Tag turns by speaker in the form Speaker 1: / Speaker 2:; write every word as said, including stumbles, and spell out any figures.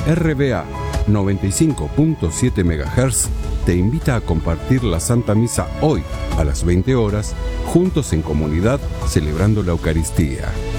Speaker 1: R B A noventa y cinco punto siete megahertz te invita a compartir la Santa Misa hoy a las veinte horas, juntos en comunidad celebrando la Eucaristía.